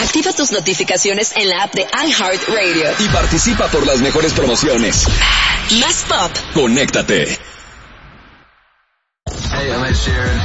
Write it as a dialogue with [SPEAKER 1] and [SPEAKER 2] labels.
[SPEAKER 1] Activa tus notificaciones en la app de iHeartRadio.
[SPEAKER 2] Y participa por las mejores promociones.
[SPEAKER 1] Más pop.
[SPEAKER 2] Conéctate.
[SPEAKER 3] Hey, I'm Ed Sheeran.